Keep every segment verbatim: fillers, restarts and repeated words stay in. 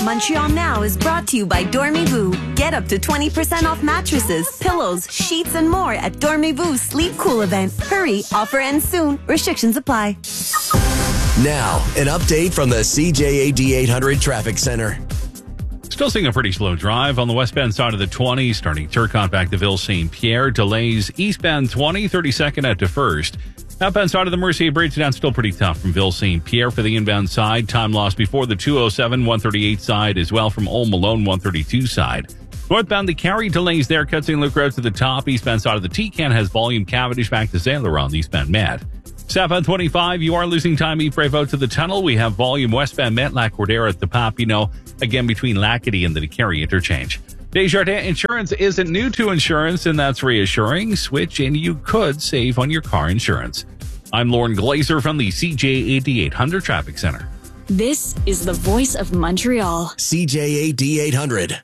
Montreal Now is brought to you by Dormez-vous. Get up to twenty percent off mattresses, pillows, sheets, and more at Dormez-vous Sleep Cool event. Hurry, offer ends soon. Restrictions apply. Now, an update from the C J A D eight hundred Traffic Center. Still seeing a pretty slow drive on the westbound side of the twenty, starting Turcotte back to Ville Saint Pierre. Delays eastbound twenty, thirty-second at DeFirst. Outbound side of the Mercier Bridge, down still pretty tough from Ville Saint Pierre for the inbound side. Time lost before the two oh seven, one thirty-eight side as well from Old Malone, one thirty-two side. Northbound, the Carry delays there. Cut Saint Luc Road to the top. Eastbound side of the T-Can has volume. Cavendish back to Sailor on the eastbound Met. Southbound twenty-five, you are losing time. Yves-Prévost to the tunnel. We have volume westbound Met, Lac Cordero at the Papineau. Again, between Lackady and the Carry interchange. Desjardins Insurance isn't new to insurance, and that's reassuring. Switch and you could save on your car insurance. I'm Lauren Glazer from the C J A D eight hundred Traffic Center. This is the voice of Montreal. C J A D eight hundred.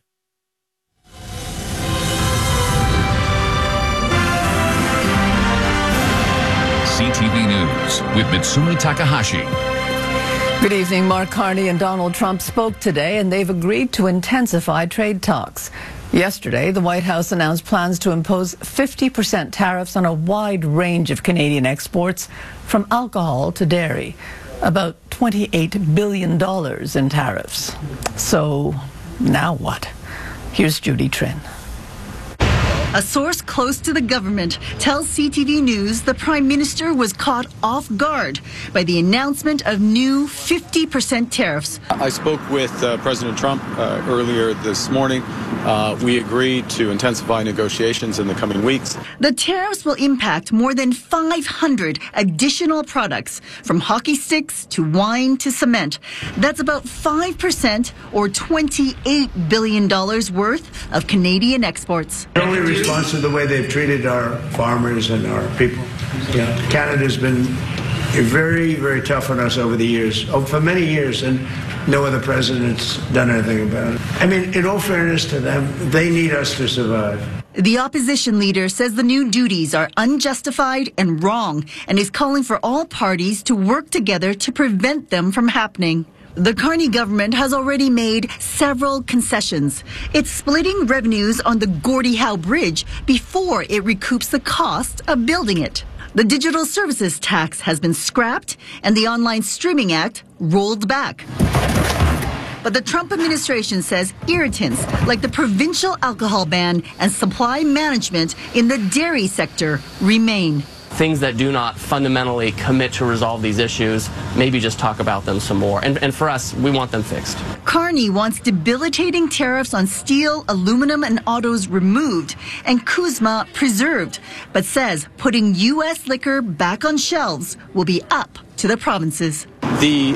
C T V News with Mitsumi Takahashi. Good evening. Mark Carney and Donald Trump spoke today, and they've agreed to intensify trade talks. Yesterday, the White House announced plans to impose fifty percent tariffs on a wide range of Canadian exports, from alcohol to dairy. About twenty-eight billion dollars in tariffs. So, now what? Here's Judy Trinh. A source close to the government tells C T V News the Prime Minister was caught off guard by the announcement of new fifty percent tariffs. I spoke with uh, President Trump uh, earlier this morning. Uh, we agreed to intensify negotiations in the coming weeks. The tariffs will impact more than five hundred additional products, from hockey sticks to wine to cement. That's about five percent or twenty-eight billion dollars worth of Canadian exports. Response to the way they've treated our farmers and our people. Yeah. Canada's been very, very tough on us over the years, oh, for many years, and no other president's done anything about it. I mean, in all fairness to them, they need us to survive. The opposition leader says the new duties are unjustified and wrong, and is calling for all parties to work together to prevent them from happening. The Carney government has already made several concessions. It's splitting revenues on the Gordie Howe Bridge before it recoups the cost of building it. The Digital Services Tax has been scrapped, and the Online Streaming Act rolled back. But the Trump administration says irritants like the provincial alcohol ban and supply management in the dairy sector remain. Things that do not fundamentally commit to resolve these issues, maybe just talk about them some more. And, and for us, we want them fixed. Carney wants debilitating tariffs on steel, aluminum, and autos removed, and CUSMA preserved, but says putting U S liquor back on shelves will be up to the provinces. The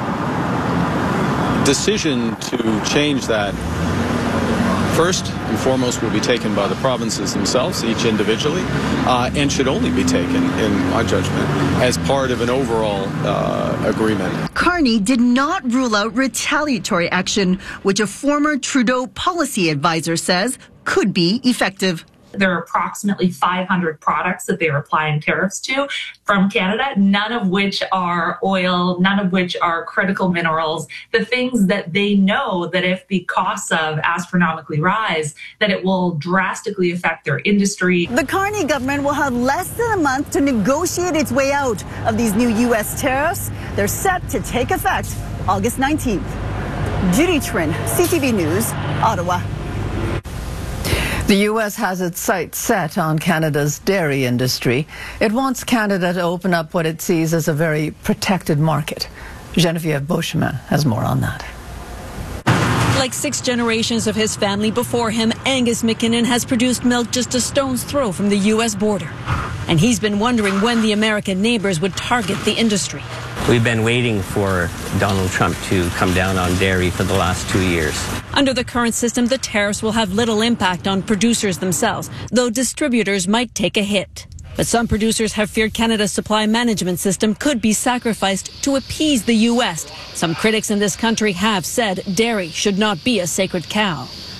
decision to change that, first and foremost, will be taken by the provinces themselves, each individually, uh, and should only be taken, in my judgment, as part of an overall uh, agreement. Carney did not rule out retaliatory action, which a former Trudeau policy advisor says could be effective. There are approximately five hundred products that they are applying tariffs to from Canada, none of which are oil, none of which are critical minerals, the things that they know that if the costs of astronomically rise, that it will drastically affect their industry. The Carney government will have less than a month to negotiate its way out of these new U S tariffs. They're set to take effect August nineteenth. Judy Trinh, C T V News, Ottawa. The U S has its sights set on Canada's dairy industry. It wants Canada to open up what it sees as a very protected market. Geneviève Beauchemin has more on that. Like six generations of his family before him, Angus McKinnon has produced milk just a stone's throw from the U S border. And he's been wondering when the American neighbors would target the industry. We've been waiting for Donald Trump to come down on dairy for the last two years. Under the current system, the tariffs will have little impact on producers themselves, though distributors might take a hit. But some producers have feared Canada's supply management system could be sacrificed to appease the U S. Some critics in this country have said dairy should not be a sacred cow.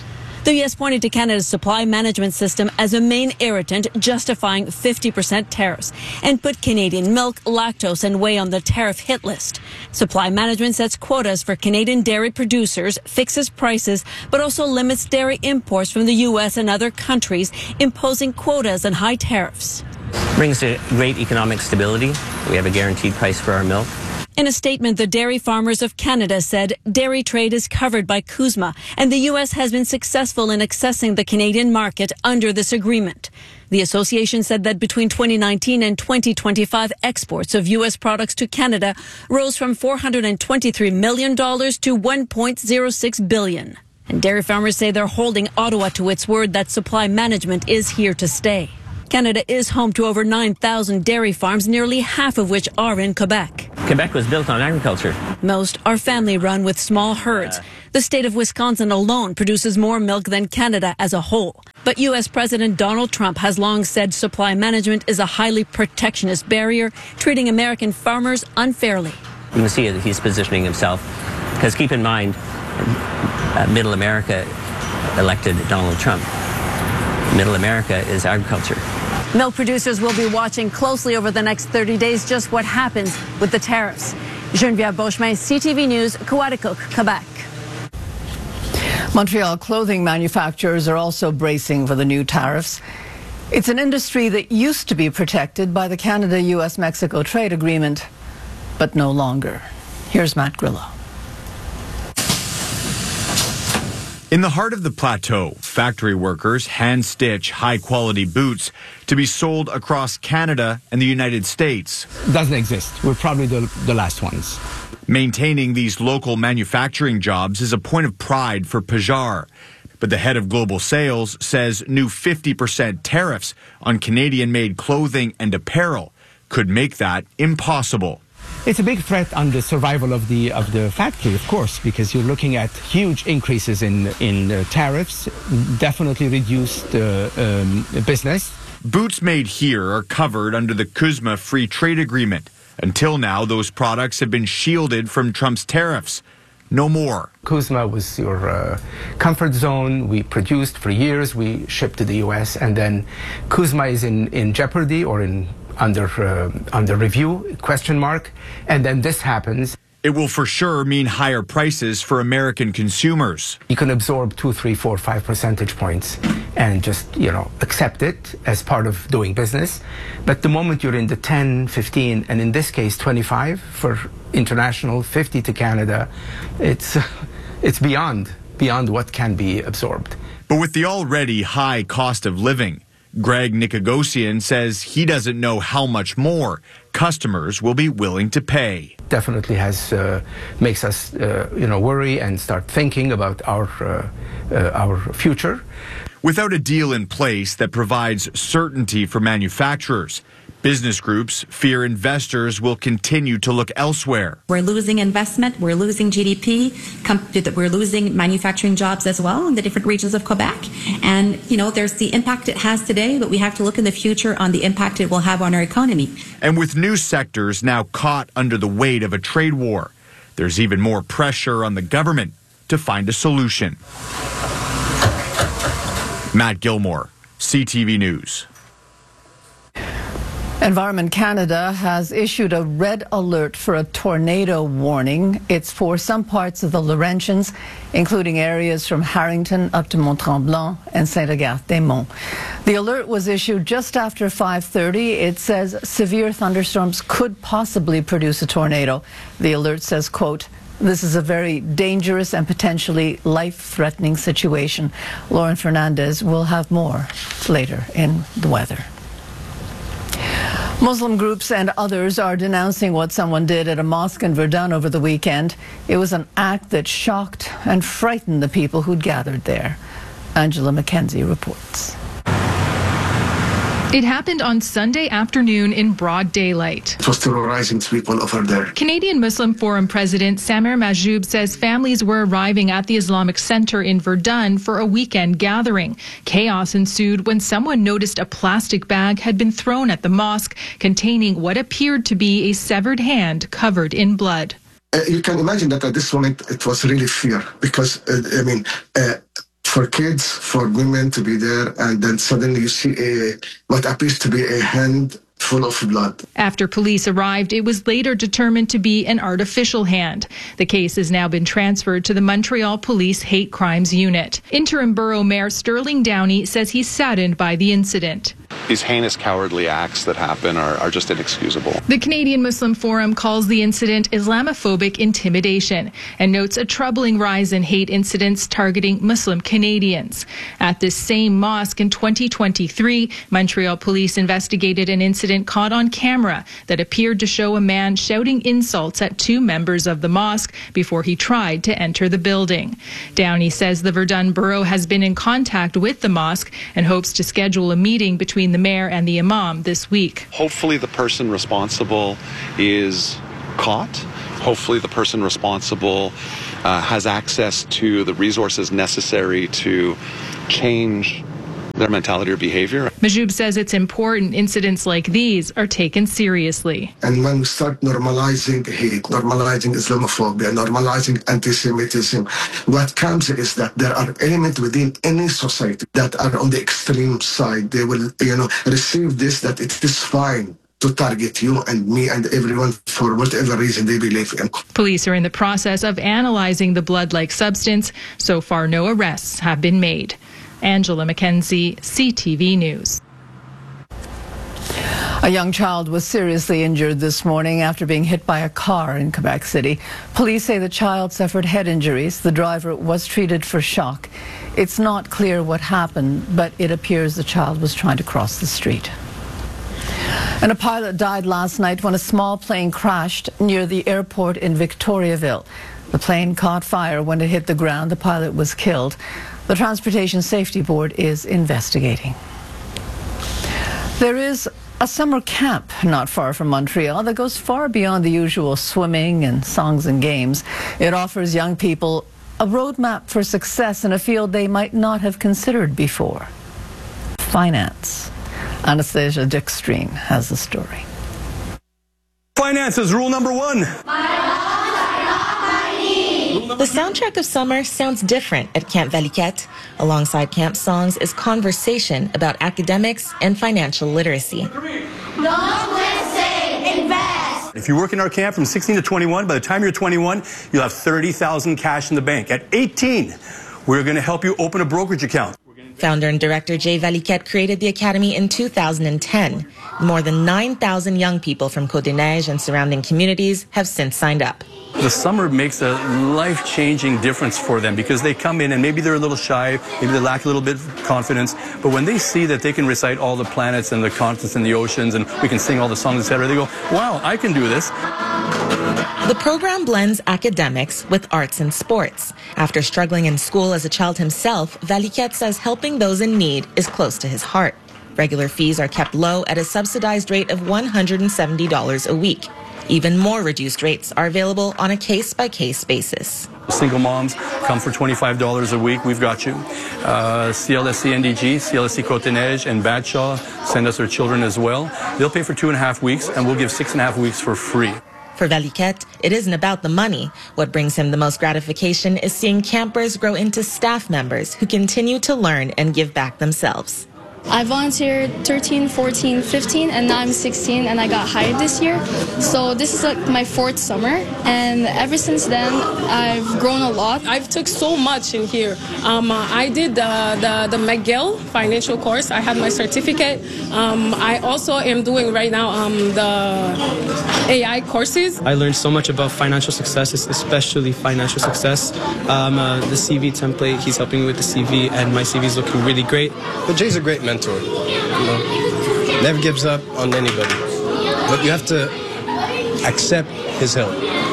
The U S pointed to Canada's supply management system as a main irritant, justifying fifty percent tariffs, and put Canadian milk, lactose, and whey on the tariff hit list. Supply management sets quotas for Canadian dairy producers, fixes prices, but also limits dairy imports from the U S and other countries, imposing quotas and high tariffs. Brings a great economic stability. We have a guaranteed price for our milk. In a statement, the Dairy Farmers of Canada said dairy trade is covered by CUSMA, and the U S has been successful in accessing the Canadian market under this agreement. The association said that between twenty nineteen and twenty twenty-five, exports of U S products to Canada rose from four hundred twenty-three million dollars to one point zero six billion dollars. And dairy farmers say they're holding Ottawa to its word that supply management is here to stay. Canada is home to over nine thousand dairy farms, nearly half of which are in Quebec. Quebec was built on agriculture. Most are family-run with small herds. The state of Wisconsin alone produces more milk than Canada as a whole. But U S President Donald Trump has long said supply management is a highly protectionist barrier, treating American farmers unfairly. You can see that he's positioning himself. Because keep in mind, uh, Middle America elected Donald Trump. Middle America is agriculture. Milk producers will be watching closely over the next thirty days just what happens with the tariffs. Geneviève Beauchemin, C T V News, Coaticook, Quebec. Montreal clothing manufacturers are also bracing for the new tariffs. It's an industry that used to be protected by the Canada-U S Mexico trade agreement, but no longer. Here's Matt Grillo. In the heart of the plateau, factory workers hand-stitch high-quality boots to be sold across Canada and the United States. Doesn't exist. We're probably the, the last ones. Maintaining these local manufacturing jobs is a point of pride for Pajar. But the head of global sales says new fifty percent tariffs on Canadian-made clothing and apparel could make that impossible. It's a big threat on the survival of the of the factory, of course, because you're looking at huge increases in in uh, tariffs, definitely reduced uh, um, business. Boots made here are covered under the CUSMA free trade agreement. Until now, those products have been shielded from Trump's tariffs. No more. CUSMA was your uh, comfort zone. We produced for years. We shipped to the U S, and then CUSMA is in, in jeopardy or in under uh, under review, question mark, and then this happens. It will for sure mean higher prices for American consumers. You can absorb two, three, four, five percentage points and just, you know, accept it as part of doing business. But the moment you're in the ten, fifteen, and in this case twenty-five for international, fifty to Canada, it's it's beyond beyond what can be absorbed. But with the already high cost of living, Greg Nikogosian says he doesn't know how much more customers will be willing to pay. Definitely has uh, makes us uh, you know worry and start thinking about our uh, uh, our future. Without a deal in place that provides certainty for manufacturers, business groups fear investors will continue to look elsewhere. We're losing investment, we're losing G D P, we're losing manufacturing jobs as well in the different regions of Quebec. And, you know, there's the impact it has today, but we have to look in the future on the impact it will have on our economy. And with new sectors now caught under the weight of a trade war, there's even more pressure on the government to find a solution. Matt Gilmore, C T V News. Environment Canada has issued a red alert for a tornado warning. It's for some parts of the Laurentians, including areas from Harrington up to Mont-Tremblant and Saint-Agathe-des-Monts. The alert was issued just after five thirty. It says severe thunderstorms could possibly produce a tornado. The alert says, quote, "This is a very dangerous and potentially life-threatening situation." Lauren Fernandez will have more later in the weather. Muslim groups and others are denouncing what someone did at a mosque in Verdun over the weekend. It was an act that shocked and frightened the people who'd gathered there. Angela McKenzie reports. It happened on Sunday afternoon in broad daylight. It was terrorizing people over there. Canadian Muslim Forum President Samer Majoub says families were arriving at the Islamic Center in Verdun for a weekend gathering. Chaos ensued when someone noticed a plastic bag had been thrown at the mosque containing what appeared to be a severed hand covered in blood. Uh, you can imagine that at this moment it was really fear because, uh, I mean, uh, for kids, for women to be there, and then suddenly you see a what appears to be a hand full of blood. After police arrived, it was later determined to be an artificial hand. The case has now been transferred to the Montreal Police Hate Crimes Unit. Interim Borough Mayor Sterling Downey says he's saddened by the incident. These heinous, cowardly acts that happen are, are just inexcusable. The Canadian Muslim Forum calls the incident Islamophobic intimidation and notes a troubling rise in hate incidents targeting Muslim Canadians. At this same mosque in twenty twenty-three, Montreal police investigated an incident caught on camera that appeared to show a man shouting insults at two members of the mosque before he tried to enter the building. Downey says the Verdun Borough has been in contact with the mosque and hopes to schedule a meeting between the mayor and the imam this week. Hopefully the person responsible is caught. Hopefully the person responsible uh, has access to the resources necessary to change their mentality or behavior. Majoub says it's important incidents like these are taken seriously. And when we start normalizing hate, normalizing Islamophobia, normalizing anti-Semitism, what comes is that there are elements within any society that are on the extreme side. They will, you know, receive this, that it is fine to target you and me and everyone for whatever reason they believe in. Police are in the process of analyzing the blood-like substance. So far, no arrests have been made. Angela McKenzie, C T V News. A young child was seriously injured this morning after being hit by a car in Quebec City. Police say the child suffered head injuries. The driver was treated for shock. It's not clear what happened, but it appears the child was trying to cross the street. And a pilot died last night when a small plane crashed near the airport in Victoriaville. The plane caught fire when it hit the ground. The pilot was killed. The Transportation Safety Board is investigating. There is a summer camp not far from Montreal that goes far beyond the usual swimming and songs and games. It offers young people a roadmap for success in a field they might not have considered before: finance. Anastasia Dickstreen has the story. Finance is rule number one. The soundtrack of summer sounds different at Camp Valiquette. Alongside camp songs is conversation about academics and financial literacy. Don't listen, invest. If you work in our camp from sixteen to twenty-one, by the time you're twenty-one, you'll have thirty thousand cash in the bank. At eighteen, we're going to help you open a brokerage account. Founder and director Jay Valiquette created the academy in two thousand ten. More than nine thousand young people from Côte-des-Neiges and surrounding communities have since signed up. The summer makes a life-changing difference for them because they come in and maybe they're a little shy, maybe they lack a little bit of confidence, but when they see that they can recite all the planets and the continents and the oceans and we can sing all the songs, et cetera, they go, wow, I can do this. The program blends academics with arts and sports. After struggling in school as a child himself, Valiquette says helping those in need is close to his heart. Regular fees are kept low at a subsidized rate of one hundred seventy dollars a week. Even more reduced rates are available on a case-by-case basis. Single moms come for twenty-five dollars a week. We've got you. Uh, C L S C N D G, C L S C Côte-des-Neiges, and Badshaw send us their children as well. They'll pay for two and a half weeks, and we'll give six and a half weeks for free. For Valiquette, it isn't about the money. What brings him the most gratification is seeing campers grow into staff members who continue to learn and give back themselves. I volunteered thirteen, fourteen, fifteen, and now I'm sixteen, and I got hired this year. So this is like my fourth summer, and ever since then, I've grown a lot. I've took so much in here. Um, uh, I did uh, the, the McGill financial course. I have my certificate. Um, I also am doing right now um, the A I courses. I learned so much about financial success, especially financial success. Um, uh, the C V template, he's helping me with the C V, and my C V is looking really great. But Jay's a great mentor. You know, never gives up on anybody, but you have to accept his help.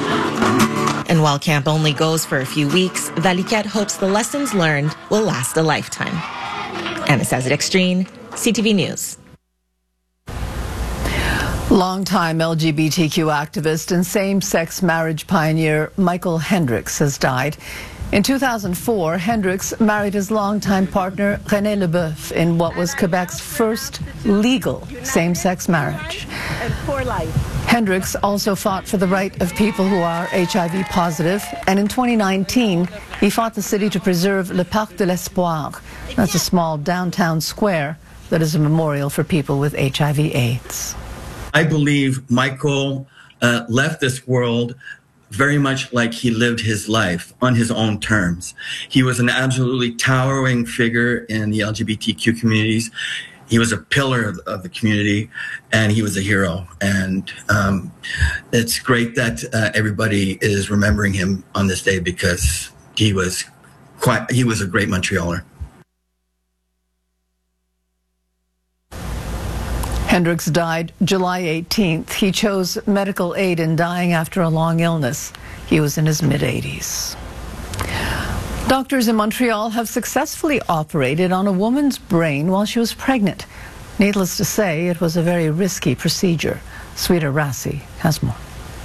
And while camp only goes for a few weeks, Valiquette hopes the lessons learned will last a lifetime. Anastasia Dickstreen, C T V News. Longtime L G B T Q activist and same-sex marriage pioneer Michael Hendricks has died. In two thousand four, Hendricks married his longtime partner René Leboeuf in what was Quebec's first legal same-sex marriage. Hendricks also fought for the right of people who are H I V positive, and in twenty nineteen, he fought the city to preserve Le Parc de l'Espoir. That's a small downtown square that is a memorial for people with H I V AIDS. I believe Michael uh, left this world very much like he lived his life on his own terms. He was an absolutely towering figure in the L G B T Q communities. He was a pillar of, of the community, and he was a hero. And um, it's great that uh, everybody is remembering him on this day because he was quite, he was a great Montrealer. Hendricks died July eighteenth. He chose medical aid in dying after a long illness. He was in his mid-eighties. Doctors in Montreal have successfully operated on a woman's brain while she was pregnant. Needless to say, it was a very risky procedure. Sweeta Rassi has more.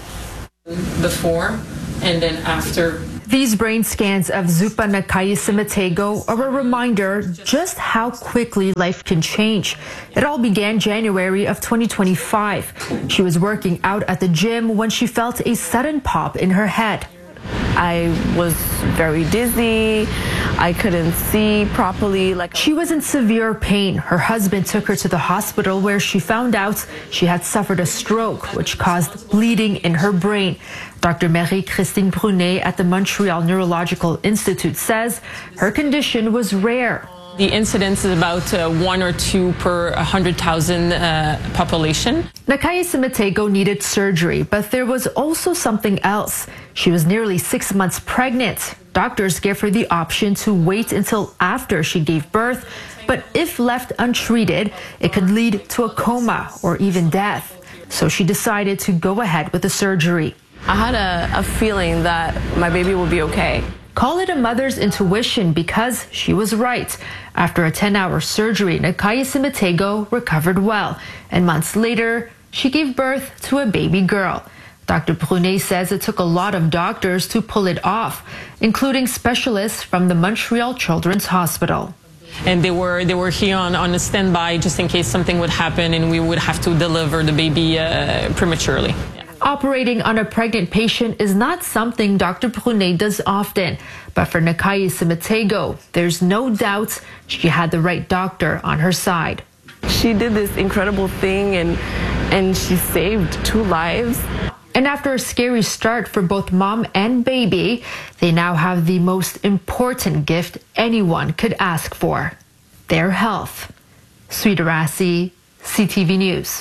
Before and then after. These brain scans of Zupa Nakayisimatego are a reminder just how quickly life can change. It all began January of twenty twenty-five. She was working out at the gym when she felt a sudden pop in her head. I was very dizzy. I couldn't see properly. Like she was in severe pain. Her husband took her to the hospital where she found out she had suffered a stroke, which caused bleeding in her brain. Doctor Marie-Christine Brunet at the Montreal Neurological Institute says her condition was rare. The incidence is about uh, one or two per one hundred thousand uh, population. Nakayisimatego needed surgery, but there was also something else. She was nearly six months pregnant. Doctors gave her the option to wait until after she gave birth, but if left untreated, it could lead to a coma or even death. So she decided to go ahead with the surgery. I had a, a feeling that my baby would be okay. Call it a mother's intuition because she was right. After a ten-hour surgery, Nakayisimatego recovered well, and months later, she gave birth to a baby girl. Doctor Brunet says it took a lot of doctors to pull it off, including specialists from the Montreal Children's Hospital. And they were they were here on, on a standby just in case something would happen and we would have to deliver the baby uh, prematurely. Operating on a pregnant patient is not something Doctor Brunet does often, but for Nakayisimatego, there's no doubt she had the right doctor on her side. She did this incredible thing and and she saved two lives. And after a scary start for both mom and baby, they now have the most important gift anyone could ask for, their health. Sweeta Rassi, C T V News.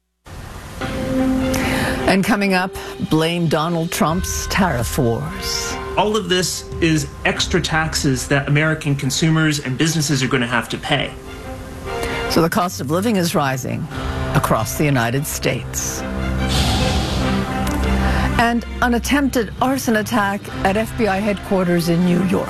And coming up, blame Donald Trump's tariff wars. All of this is extra taxes that American consumers and businesses are going to have to pay. So the cost of living is rising across the United States. And an attempted arson attack at F B I headquarters in New York.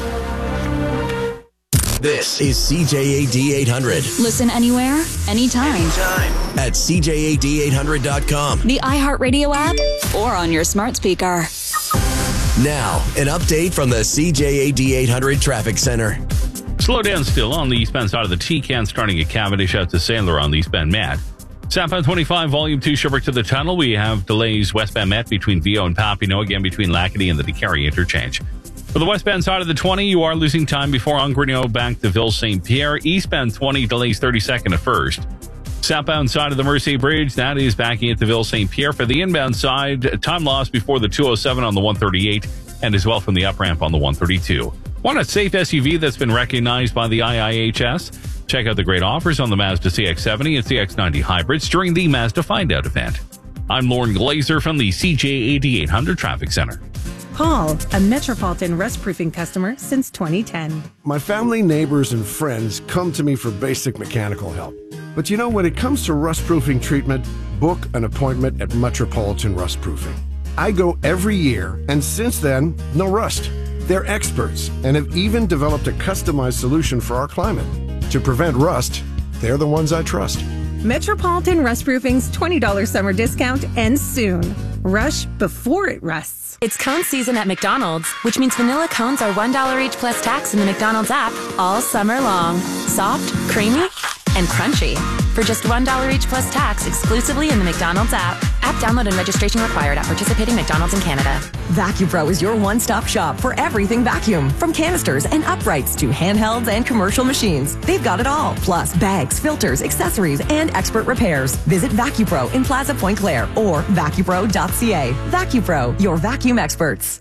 This is C J A D eight hundred. Listen anywhere, anytime. Anytime. At C J A D eight hundred dot com. The iHeartRadio app or on your smart speaker. Now, an update from the C J A D eight hundred Traffic Center. Slow down still on the eastbound side of the T-Can starting at Cavendish out to Sandler on the eastbound Met. Southbound twenty-five, volume two, Sherbrooke to the tunnel. We have delays westbound Met between Viau and Papineau, again between Lacadie and the DeCarry interchange. For the westbound side of the twenty, you are losing time before Angrigno back to Ville Saint Pierre. Eastbound twenty, delays thirty-second at first. Southbound side of the Mercier Bridge, that is backing into Ville Saint Pierre. For the inbound side, time lost before the two oh seven on the one thirty-eight and as well from the up ramp on the one thirty-two. Want a safe S U V that's been recognized by the I I H S? Check out the great offers on the Mazda C X seventy and C X ninety hybrids during the Mazda Find Out event. I'm Lauren Glazer from the C J A D eight hundred Traffic Center. Paul, a Metropolitan Rust Proofing customer since twenty ten. My family, neighbors, and friends come to me for basic mechanical help. But you know, when it comes to rust proofing treatment, book an appointment at Metropolitan Rust Proofing. I go every year, and since then, no rust. They're experts and have even developed a customized solution for our climate. To prevent rust, they're the ones I trust. Metropolitan Rust Proofing's twenty dollars summer discount ends soon. Rush before it rusts. It's cone season at McDonald's, which means vanilla cones are one dollar each plus tax in the McDonald's app all summer long. Soft, creamy, and crunchy. for just one dollar each plus tax exclusively in the McDonald's app. App download and registration required at participating McDonald's in Canada. VacuPro is your one-stop shop for everything vacuum. From canisters and uprights to handhelds and commercial machines. They've got it all. Plus bags, filters, accessories, and expert repairs. Visit VacuPro in Plaza Point Claire or vacupro dot c a. VacuPro, your vacuum experts.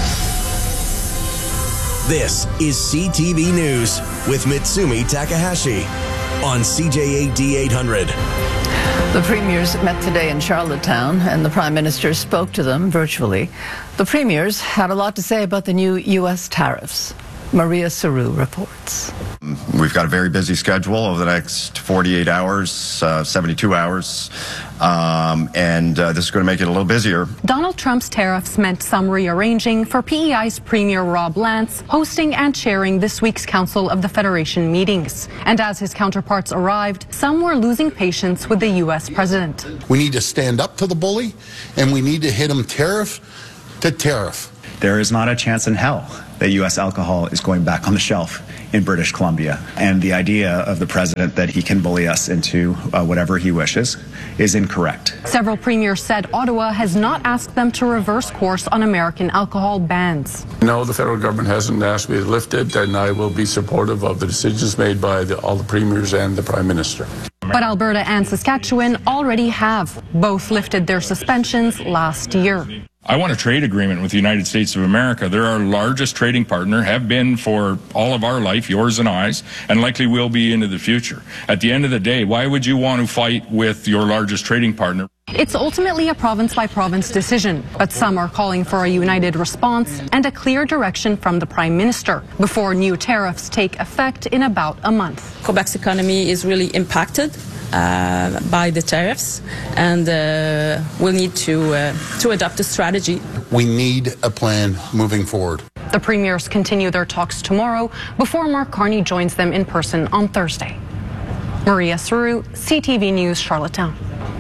This is C T V News with Mitsumi Takahashi on C J A D eight hundred. The premiers met today in Charlottetown, and the Prime Minister spoke to them virtually. The premiers had a lot to say about the new U S tariffs. Maria Saru reports. We've got a very busy schedule over the next forty-eight hours, uh, seventy-two hours, um, and uh, this is going to make it a little busier. Donald Trump's tariffs meant some rearranging for P E I's Premier Rob Lance hosting and chairing this week's Council of the Federation meetings. And as his counterparts arrived, some were losing patience with the U S president. We need to stand up to the bully, and we need to hit him tariff to tariff. There is not a chance in hell that U S alcohol is going back on the shelf in British Columbia. And the idea of the president that he can bully us into uh, whatever he wishes is incorrect. Several premiers said Ottawa has not asked them to reverse course on American alcohol bans. No, the federal government hasn't asked me to lift it, and I will be supportive of the decisions made by the, all the premiers and the Prime Minister. But Alberta and Saskatchewan already have. Both lifted their suspensions last year. I want a trade agreement with the United States of America. They're our largest trading partner, have been for all of our life, yours and I's, and likely will be into the future. At the end of the day, why would you want to fight with your largest trading partner? It's ultimately a province-by-province decision, but some are calling for a united response and a clear direction from the Prime Minister before new tariffs take effect in about a month. Quebec's economy is really impacted uh, by the tariffs, and uh, we'll need to, uh, to adopt a strategy. We need a plan moving forward. The premiers continue their talks tomorrow before Mark Carney joins them in person on Thursday. Maria Saru, C T V News, Charlottetown.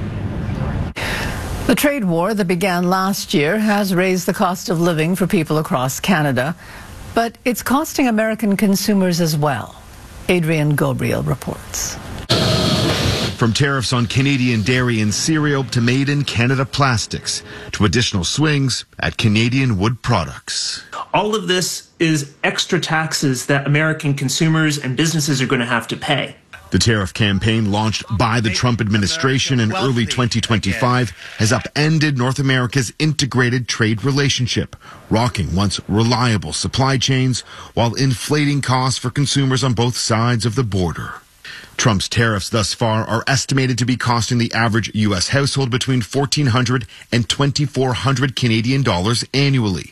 The trade war that began last year has raised the cost of living for people across Canada, but it's costing American consumers as well. Adrian Gabriel reports. From tariffs on Canadian dairy and cereal to made-in-Canada plastics to additional swings at Canadian wood products. All of this is extra taxes that American consumers and businesses are going to have to pay. The tariff campaign launched by the Trump administration in early twenty twenty-five has upended North America's integrated trade relationship, rocking once reliable supply chains while inflating costs for consumers on both sides of the border. Trump's tariffs thus far are estimated to be costing the average U S household between fourteen hundred and twenty-four hundred Canadian dollars annually.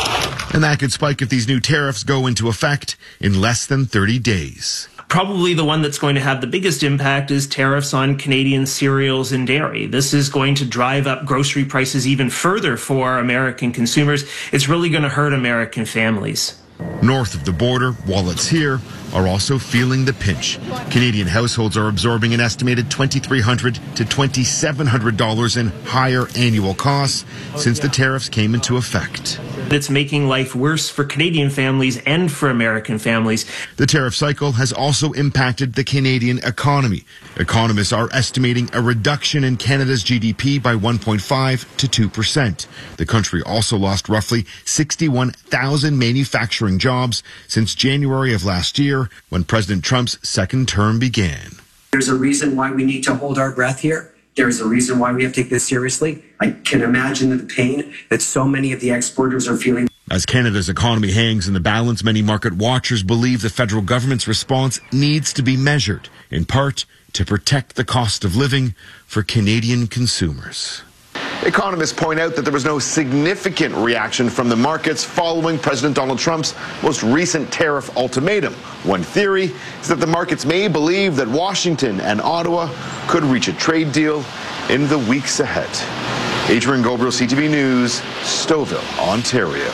And that could spike if these new tariffs go into effect in less than thirty days. Probably the one that's going to have the biggest impact is tariffs on Canadian cereals and dairy. This is going to drive up grocery prices even further for American consumers. It's really going to hurt American families. North of the border, wallets here are also feeling the pinch. Canadian households are absorbing an estimated twenty-three hundred to twenty-seven hundred dollars in higher annual costs since the tariffs came into effect. It's making life worse for Canadian families and for American families. The tariff cycle has also impacted the Canadian economy. Economists are estimating a reduction in Canada's G D P by one point five to two percent. The country also lost roughly sixty-one thousand manufacturing jobs since January of last year, when President Trump's second term began. There's a reason why we need to hold our breath here. There's a reason why we have to take this seriously. I can imagine the pain that so many of the exporters are feeling. As Canada's economy hangs in the balance, many market watchers believe the federal government's response needs to be measured, in part to protect the cost of living for Canadian consumers. Economists point out that there was no significant reaction from the markets following President Donald Trump's most recent tariff ultimatum. One theory is that the markets may believe that Washington and Ottawa could reach a trade deal in the weeks ahead. Adrian Gabriel, C T V News, Stouffville, Ontario.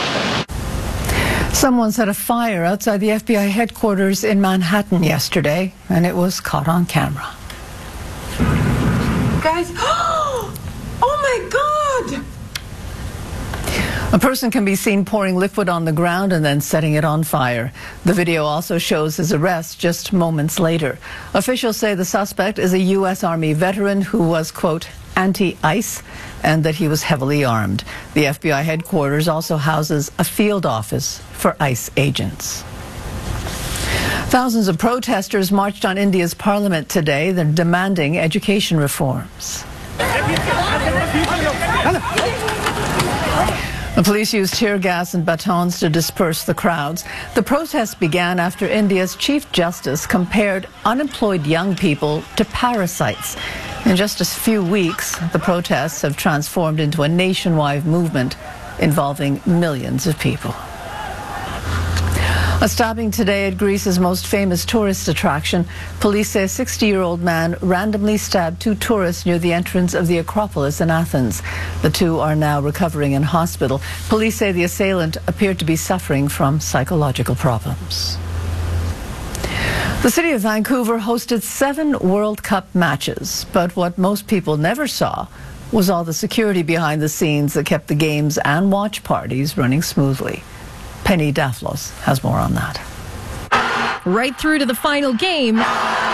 Someone set a fire outside the F B I headquarters in Manhattan yesterday, and it was caught on camera. Guys, oh my God! A person can be seen pouring liquid on the ground and then setting it on fire. The video also shows his arrest just moments later. Officials say the suspect is a U S Army veteran who was, quote, anti-ICE, and that he was heavily armed. The F B I headquarters also houses a field office for ICE agents. Thousands of protesters marched on India's parliament today. They're demanding education reforms. The police used tear gas and batons to disperse the crowds. The protest began after India's Chief Justice compared unemployed young people to parasites. In just a few weeks, the protests have transformed into a nationwide movement involving millions of people. A stabbing today at Greece's most famous tourist attraction. Police say a sixty-year-old man randomly stabbed two tourists near the entrance of the Acropolis in Athens. The two are now recovering in hospital. Police say the assailant appeared to be suffering from psychological problems. The city of Vancouver hosted seven World Cup matches, but what most people never saw was all the security behind the scenes that kept the games and watch parties running smoothly. Penny Daflos has more on that. Right through to the final game,